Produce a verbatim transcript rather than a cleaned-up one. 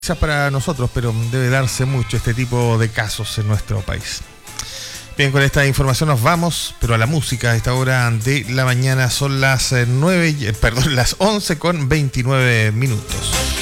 Quizás para nosotros, pero debe darse mucho este tipo de casos en nuestro país. Bien, con esta información nos vamos, pero a la música a esta hora de la mañana son las nueve, perdón, las once con veintinueve minutos.